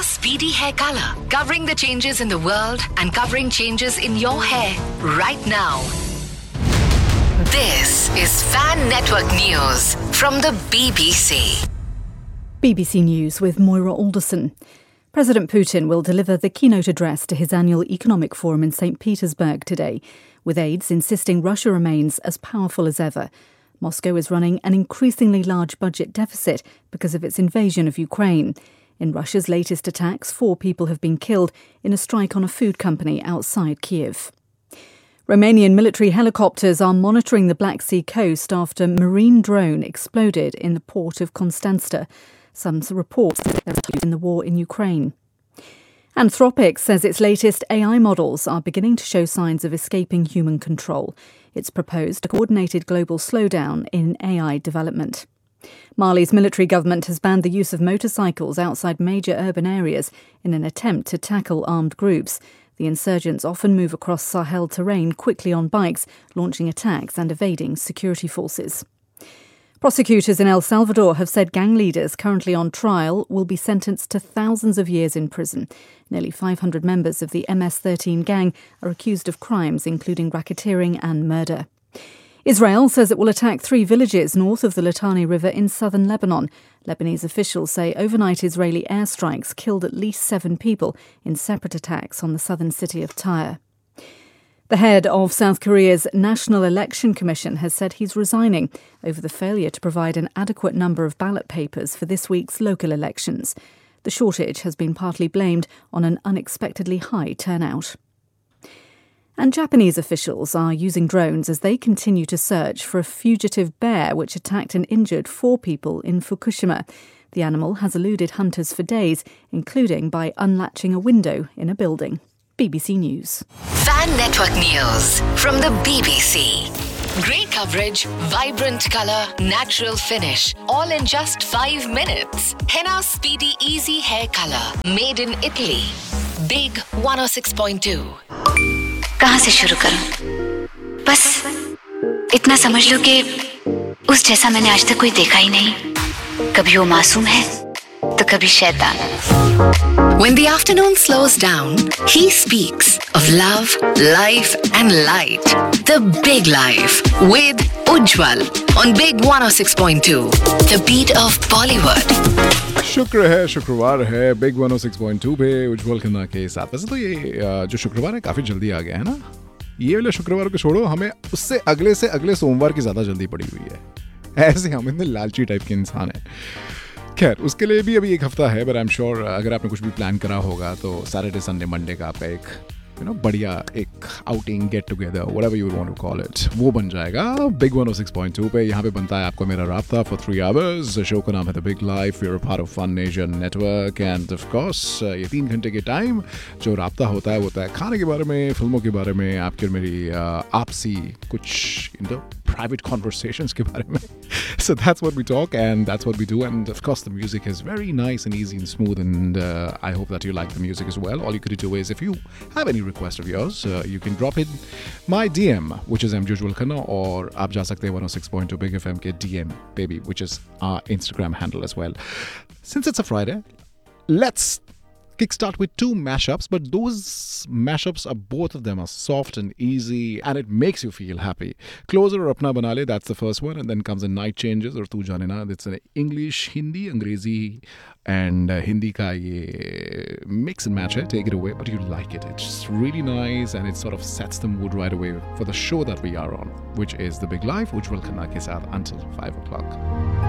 Speedy Hair Color, covering the changes in the world and covering changes in your hair right now. This is Fan Network News from the BBC. BBC News with Moira Alderson. President Putin will deliver the keynote address to his annual economic forum in St. Petersburg today, with aides insisting Russia remains as powerful as ever. Moscow is running an increasingly large budget deficit because of its invasion of Ukraine. In Russia's latest attacks, 4 people have been killed in a strike on a food company outside Kiev. Romanian military helicopters are monitoring the Black Sea coast after a marine drone exploded in the port of Constanța. Some reports that they were used in the war in Ukraine. Anthropic says its latest AI models are beginning to show signs of escaping human control. It's proposed a coordinated global slowdown in AI development. Mali's military government has banned the use of motorcycles outside major urban areas in an attempt to tackle armed groups. The insurgents often move across Sahel terrain quickly on bikes, launching attacks and evading security forces. Prosecutors in El Salvador have said gang leaders currently on trial will be sentenced to thousands of years in prison. Nearly 500 members of the MS-13 gang are accused of crimes including racketeering and murder. Israel says it will attack 3 villages north of the Litani River in southern Lebanon. Lebanese officials say overnight Israeli airstrikes killed at least 7 people in separate attacks on the southern city of Tyre. The head of South Korea's National Election Commission has said he's resigning over the failure to provide an adequate number of ballot papers for this week's local elections. The shortage has been partly blamed on an unexpectedly high turnout. And Japanese officials are using drones as they continue to search for a fugitive bear which attacked and injured 4 people in Fukushima. The animal has eluded hunters for days, including by unlatching a window in a building. BBC News. Fan Network News from the BBC. Great coverage, vibrant colour, natural finish, all in just 5 minutes. Henna Speedy Easy Hair Color, made in Italy. Big 106.2. कहाँ से शुरू करूं? बस इतना समझ लो कि उस जैसा मैंने आज तक कोई देखा ही नहीं. कभी वो मासूम है, तो कभी शैतान. When the afternoon slows down, he speaks of love, life and light. The Big Life with Ujjwal on Big 106.2. The beat of Bollywood. शुक्रवार है बिग 106.2 पे उज्जवल खन्ना के साथ. वैसे तो ये जो शुक्रवार है काफ़ी जल्दी आ गया है ना. ये वाले शुक्रवार को छोड़ो, हमें उससे अगले सोमवार की ज़्यादा जल्दी पड़ी हुई है. ऐसे हम इतने लालची टाइप के इंसान हैं. खैर, उसके लिए भी अभी एक हफ्ता है, बट आई एम श्योर अगर आपने कुछ भी प्लान करा होगा तो सैटरडे संडे मंडे का आपका एक बढ़िया एक outing get together whatever you want to call it वो बन जाएगा बिग 106.2 पे. यहाँ पे बनता है आपको मेरा राब्ता फॉर 3 आवर्स. शो का नाम है the big life. We are part of fun nation network end of course ये 3 घंटे के टाइम जो राब्ता होता है वो होता है खाने के बारे में, फिल्मों के बारे में, आपकी और मेरी आपसी कुछ private conversations के बारे में. So that's what we talk and that's what we do, and of course the music is very nice and easy and smooth, and I hope that you like the music as well. All you could do is, if you have any request of yours, you can drop it my DM, which is Ujjwal Khanna, or आप जा सकते हैं 106.2 Big FM के DM baby, which is our Instagram handle as well. Since it's a Friday, let's kickstart with 2 mashups, but those mashups are both of them are soft and easy, and it makes you feel happy. Closer or Apna Bana Le, that's the first one, and then comes in Night Changes or Tu Jaane Na. It's an English, Hindi, Angrezi and Hindi ka ye mix and match hai. Take it away, but you like it. It's just really nice, and it sort of sets the mood right away for the show that we are on, which is The Big Life, Ujjwal Khanna ke saath until 5 o'clock.